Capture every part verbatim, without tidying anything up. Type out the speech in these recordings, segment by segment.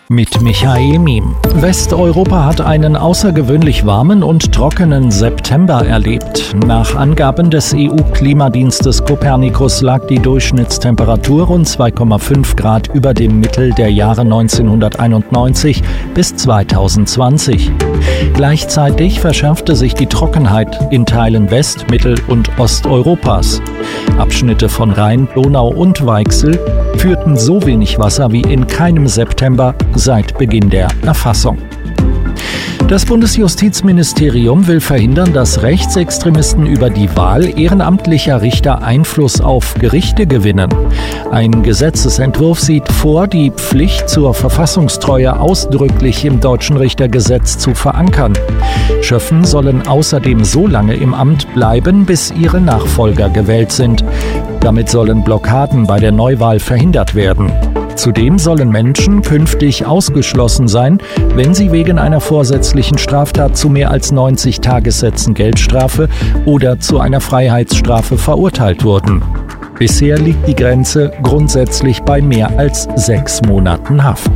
Mit Michael Miem. Westeuropa hat einen außergewöhnlich warmen und trockenen September erlebt. Nach Angaben des E U-Klimadienstes Copernicus lag die Durchschnittstemperatur rund zwei Komma fünf Grad über dem Mittel der Jahre neunzehnhunderteinundneunzig bis zweitausendzwanzig. Gleichzeitig verschärfte sich die Trockenheit in Teilen West-, Mittel- und Osteuropas. Abschnitte von Rhein, Donau und Weichsel führten so wenig Wasser wie in keinem September seit Beginn der Erfassung. Das Bundesjustizministerium will verhindern, dass Rechtsextremisten über die Wahl ehrenamtlicher Richter Einfluss auf Gerichte gewinnen. Ein Gesetzesentwurf sieht vor, die Pflicht zur Verfassungstreue ausdrücklich im deutschen Richtergesetz zu verankern. Schöffen sollen außerdem so lange im Amt bleiben, bis ihre Nachfolger gewählt sind. Damit sollen Blockaden bei der Neuwahl verhindert werden. Zudem sollen Menschen künftig ausgeschlossen sein, wenn sie wegen einer vorsätzlichen Straftat zu mehr als neunzig Tagessätzen Geldstrafe oder zu einer Freiheitsstrafe verurteilt wurden. Bisher liegt die Grenze grundsätzlich bei mehr als sechs Monaten Haft.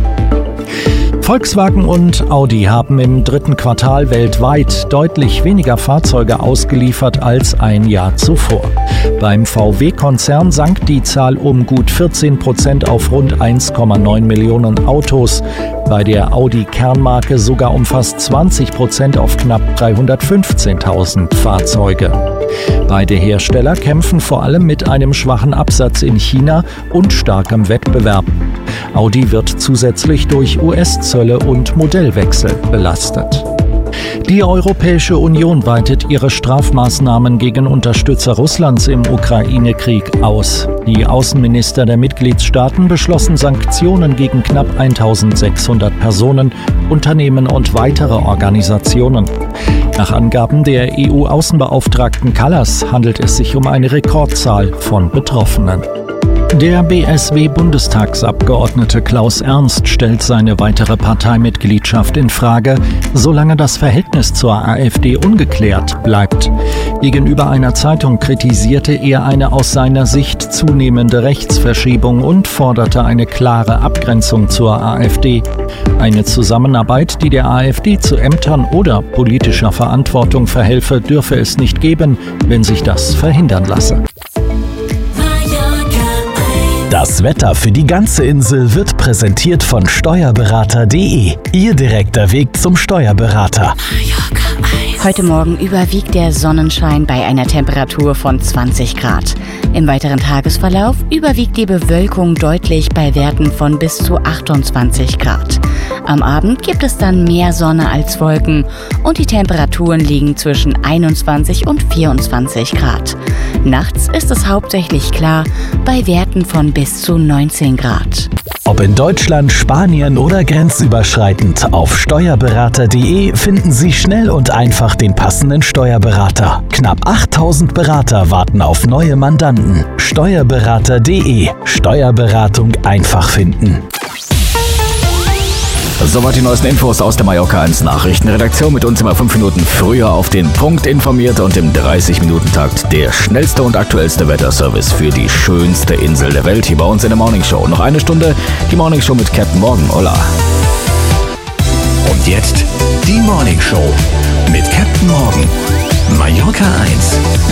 Volkswagen und Audi haben im dritten Quartal weltweit deutlich weniger Fahrzeuge ausgeliefert als ein Jahr zuvor. Beim V W-Konzern sank die Zahl um gut vierzehn Prozent auf rund eins Komma neun Millionen Autos, bei der Audi-Kernmarke sogar um fast zwanzig Prozent auf knapp dreihundertfünfzehntausend Fahrzeuge. Beide Hersteller kämpfen vor allem mit einem schwachen Absatz in China und starkem Wettbewerb. Audi wird zusätzlich durch U S-Zölle und Modellwechsel belastet. Die Europäische Union weitet ihre Strafmaßnahmen gegen Unterstützer Russlands im Ukraine-Krieg aus. Die Außenminister der Mitgliedstaaten beschlossen Sanktionen gegen knapp eintausendsechshundert Personen, Unternehmen und weitere Organisationen. Nach Angaben der E U-Außenbeauftragten Kallas handelt es sich um eine Rekordzahl von Betroffenen. Der B S W-Bundestagsabgeordnete Klaus Ernst stellt seine weitere Parteimitgliedschaft in Frage, solange das Verhältnis zur AfD ungeklärt bleibt. Gegenüber einer Zeitung kritisierte er eine aus seiner Sicht zunehmende Rechtsverschiebung und forderte eine klare Abgrenzung zur AfD. Eine Zusammenarbeit, die der AfD zu Ämtern oder politischer Verantwortung verhelfe, dürfe es nicht geben, wenn sich das verhindern lasse. Das Wetter für die ganze Insel wird präsentiert von Steuerberater punkt de. Ihr direkter Weg zum Steuerberater. Heute Morgen überwiegt der Sonnenschein bei einer Temperatur von zwanzig Grad. Im weiteren Tagesverlauf überwiegt die Bewölkung deutlich bei Werten von bis zu achtundzwanzig Grad. Am Abend gibt es dann mehr Sonne als Wolken und die Temperaturen liegen zwischen einundzwanzig und vierundzwanzig Grad. Nachts ist es hauptsächlich klar bei Werten von bis zu neunzehn Grad. Ob in Deutschland, Spanien oder grenzüberschreitend, auf Steuerberater punkt de finden Sie schnell und einfach den passenden Steuerberater. Knapp achttausend Berater warten auf neue Mandanten. Steuerberater punkt de. Steuerberatung einfach finden. Soweit die neuesten Infos aus der Mallorca eins Nachrichtenredaktion. Mit uns immer fünf Minuten früher auf den Punkt informiert und im dreißig-Minuten-Takt der schnellste und aktuellste Wetterservice für die schönste Insel der Welt hier bei uns in der Morning Show. Noch eine Stunde die Morning Show mit Captain Morgan. Hola. Und jetzt die Morning Show mit Captain Morgan. Mallorca eins.